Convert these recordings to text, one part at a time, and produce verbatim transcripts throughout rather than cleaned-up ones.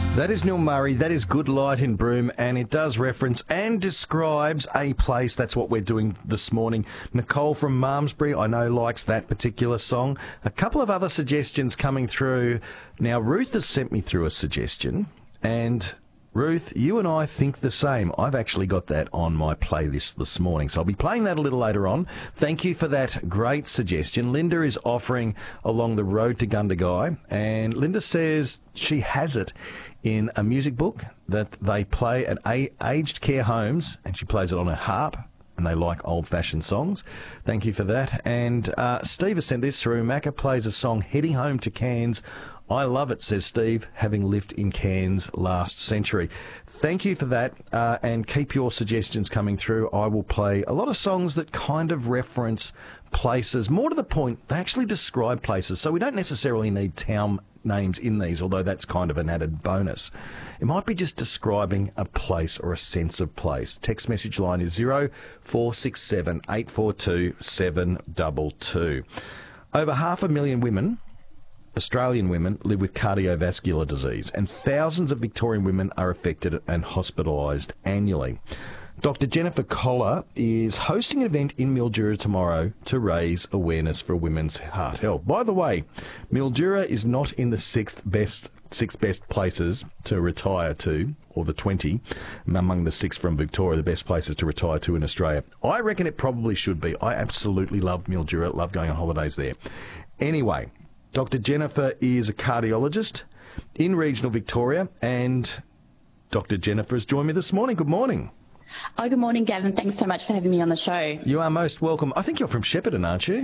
That is Neil Murray, that is Good Light in Broome, and it does reference and describes a place. That's what we're doing this morning. Nicole from Malmesbury, I know, likes that particular song. A couple of other suggestions coming through. Now, Ruth has sent me through a suggestion, and Ruth, you and I think the same. I've actually got that on my playlist this morning, so I'll be playing that a little later on. Thank you for that great suggestion. Linda is offering Along the Road to Gundagai, and Linda says she has it in a music book that they play at a- aged care homes, and she plays it on a harp, and they like old-fashioned songs. Thank you for that. And uh, Steve has sent this through. Macca plays a song, Heading Home to Cairns. I love it, says Steve, having lived in Cairns last century. Thank you for that, uh, and keep your suggestions coming through. I will play a lot of songs that kind of reference places. More to the point, they actually describe places, so we don't necessarily need town names in these, although that's kind of an added bonus. It might be just describing a place or a sense of place. Text message line is zero four six seven eight four two seven two two. Over half a million women, Australian women, live with cardiovascular disease, and thousands of Victorian women are affected and hospitalised annually. Doctor Jennifer Collar is hosting an event in Mildura tomorrow to raise awareness for women's heart health. By the way, Mildura is not in the sixth best six best places to retire to, or the twenty, among the six from Victoria, the best places to retire to in Australia. I reckon it probably should be. I absolutely love Mildura, love going on holidays there. Anyway, Doctor Jennifer is a cardiologist in regional Victoria, and Doctor Jennifer has joined me this morning. Good morning. Oh, good morning, Gavin. Thanks so much for having me on the show. You are most welcome. I think you're from Shepparton, aren't you?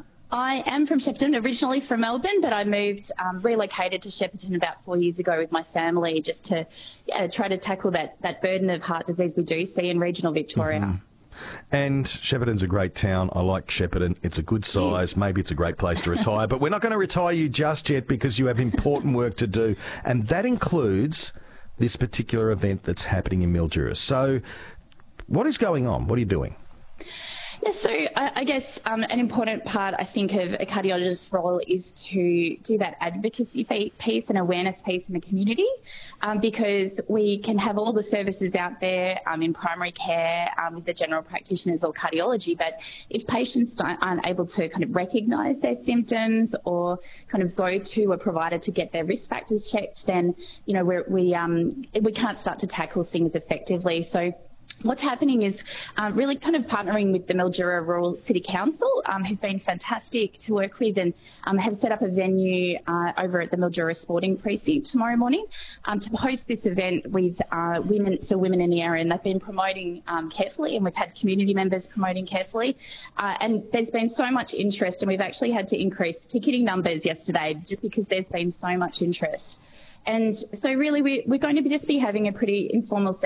I am from Shepparton, originally from Melbourne, but I moved, um, relocated to Shepparton about four years ago with my family just to yeah, try to tackle that, that burden of heart disease we do see in regional Victoria. Mm-hmm. And Shepparton's a great town. I like Shepparton. It's a good size. Maybe it's a great place to retire. But we're not going to retire you just yet because you have important work to do. And that includes this particular event that's happening in Mildura. So what is going on? What are you doing? Yes, so I, I guess um, an important part, I think, of a cardiologist's role is to do that advocacy piece and awareness piece in the community, um, because we can have all the services out there um, in primary care um, with the general practitioners or cardiology, but if patients don't, aren't able to kind of recognise their symptoms or kind of go to a provider to get their risk factors checked, then, you know, we're, we um, we can't start to tackle things effectively. So what's happening is um, really kind of partnering with the Mildura Rural City Council, um, who've been fantastic to work with, and um, have set up a venue uh, over at the Mildura Sporting Precinct tomorrow morning um, to host this event with uh, women, so women in the area, and they've been promoting um, carefully, and we've had community members promoting carefully, uh, and there's been so much interest, and we've actually had to increase ticketing numbers yesterday just because there's been so much interest. And so really we, we're going to just be having a pretty informal